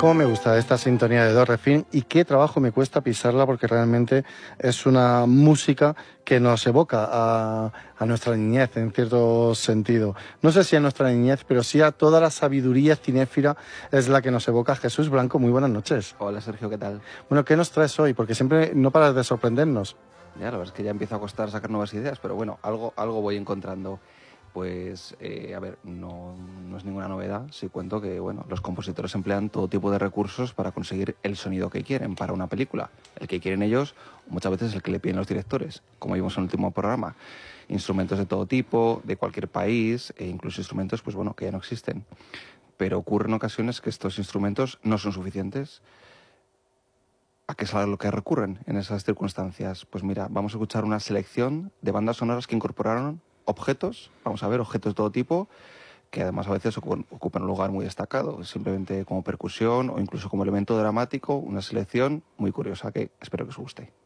Cómo me gusta esta sintonía de Do Re Fin y qué trabajo me cuesta pisarla porque realmente es una música que nos evoca a nuestra niñez en cierto sentido. No sé si a nuestra niñez, pero sí a toda la sabiduría cinéfila es la que nos evoca. Jesús Blanco, muy buenas noches. Hola Sergio, ¿qué tal? Bueno, ¿qué nos traes hoy? Porque siempre no paras de sorprendernos. Ya, la verdad es que ya empieza a costar sacar nuevas ideas, pero bueno, algo voy encontrando. Pues, a ver, no es ninguna novedad si cuento que, bueno, los compositores emplean todo tipo de recursos para conseguir el sonido que quieren para una película. El que quieren ellos, muchas veces el que le piden los directores, como vimos en el último programa. Instrumentos de todo tipo, de cualquier país, e incluso instrumentos, pues bueno, que ya no existen. Pero ocurre en ocasiones que estos instrumentos no son suficientes. ¿A qué es a lo que recurren en esas circunstancias? Pues mira, vamos a escuchar una selección de bandas sonoras que incorporaron objetos, vamos a ver, objetos de todo tipo, que además a veces ocupan un lugar muy destacado, simplemente como percusión o incluso como elemento dramático, una selección muy curiosa que espero que os guste.